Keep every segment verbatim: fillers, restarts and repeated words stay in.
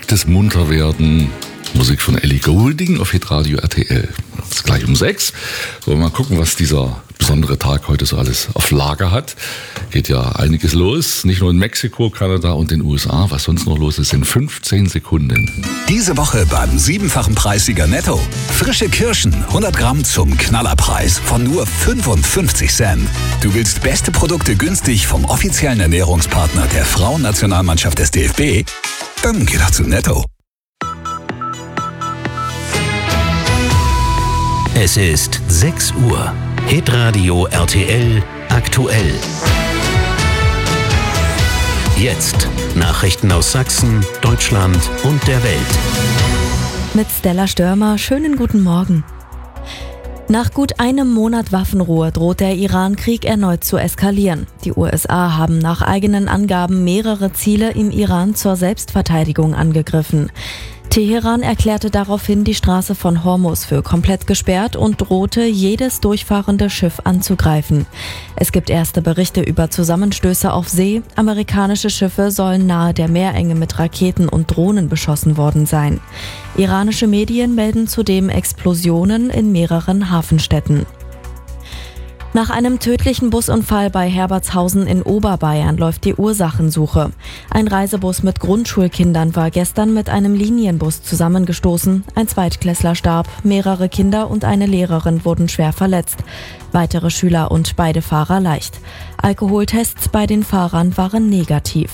bewegtes Munterwerden. Musik von Ellie Goulding auf Hitradio R T L. Das ist gleich um sechs. So, mal gucken, was dieser besondere Tag heute so alles auf Lager hat. Geht ja einiges los. Nicht nur in Mexiko, Kanada und den U S A. Was sonst noch los ist in fünfzehn Sekunden. Diese Woche beim siebenfachen Preissieger Netto. Frische Kirschen, hundert Gramm zum Knallerpreis von nur fünfundfünfzig Cent. Du willst beste Produkte günstig vom offiziellen Ernährungspartner der Frauennationalmannschaft des D F B? Dann geh doch zu Netto. Es ist sechs Uhr. Hitradio R T L aktuell. Jetzt Nachrichten aus Sachsen, Deutschland und der Welt. Mit Stella Störmer, schönen guten Morgen. Nach gut einem Monat Waffenruhe droht der Iran-Krieg erneut zu eskalieren. Die U S A haben nach eigenen Angaben mehrere Ziele im Iran zur Selbstverteidigung angegriffen. Teheran erklärte daraufhin die Straße von Hormuz für komplett gesperrt und drohte, jedes durchfahrende Schiff anzugreifen. Es gibt erste Berichte über Zusammenstöße auf See. Amerikanische Schiffe sollen nahe der Meerenge mit Raketen und Drohnen beschossen worden sein. Iranische Medien melden zudem Explosionen in mehreren Hafenstädten. Nach einem tödlichen Busunfall bei Herbertshausen in Oberbayern läuft die Ursachensuche. Ein Reisebus mit Grundschulkindern war gestern mit einem Linienbus zusammengestoßen. Ein Zweitklässler starb, mehrere Kinder und eine Lehrerin wurden schwer verletzt. Weitere Schüler und beide Fahrer leicht. Alkoholtests bei den Fahrern waren negativ.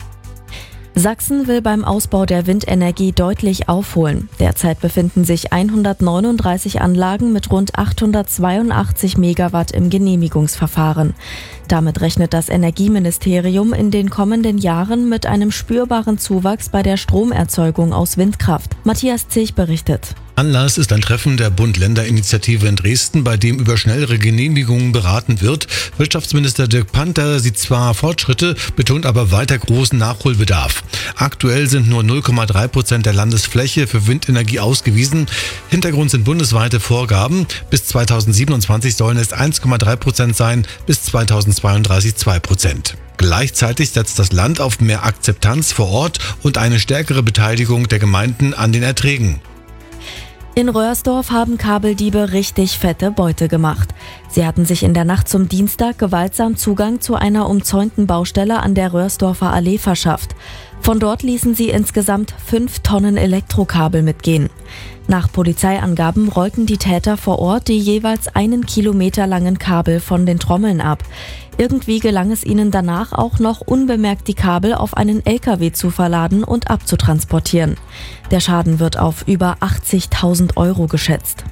Sachsen will beim Ausbau der Windenergie deutlich aufholen. Derzeit befinden sich hundertneununddreißig Anlagen mit rund achthundertzweiundachtzig Megawatt im Genehmigungsverfahren. Damit rechnet das Energieministerium in den kommenden Jahren mit einem spürbaren Zuwachs bei der Stromerzeugung aus Windkraft. Matthias Zech berichtet. Anlass ist ein Treffen der Bund-Länder-Initiative in Dresden, bei dem über schnellere Genehmigungen beraten wird. Wirtschaftsminister Dirk Panther sieht zwar Fortschritte, betont aber weiter großen Nachholbedarf. Aktuell sind nur null Komma drei Prozent der Landesfläche für Windenergie ausgewiesen. Hintergrund sind bundesweite Vorgaben. Bis zweitausendsiebenundzwanzig sollen es eins Komma drei Prozent sein, bis zweitausendzweiunddreißig zwei Prozent. Gleichzeitig setzt das Land auf mehr Akzeptanz vor Ort und eine stärkere Beteiligung der Gemeinden an den Erträgen. In Röhrsdorf haben Kabeldiebe richtig fette Beute gemacht. Sie hatten sich in der Nacht zum Dienstag gewaltsam Zugang zu einer umzäunten Baustelle an der Röhrsdorfer Allee verschafft. Von dort ließen sie insgesamt fünf Tonnen Elektrokabel mitgehen. Nach Polizeiangaben rollten die Täter vor Ort die jeweils einen Kilometer langen Kabel von den Trommeln ab. Irgendwie gelang es ihnen danach auch noch unbemerkt die Kabel auf einen L K W zu verladen und abzutransportieren. Der Schaden wird auf über achtzigtausend Euro geschätzt.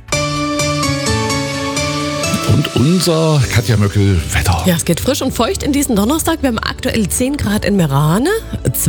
Und unser Katja Möckel Wetter. Ja, es geht frisch und feucht in diesen Donnerstag. Wir haben aktuell zehn Grad in Merane,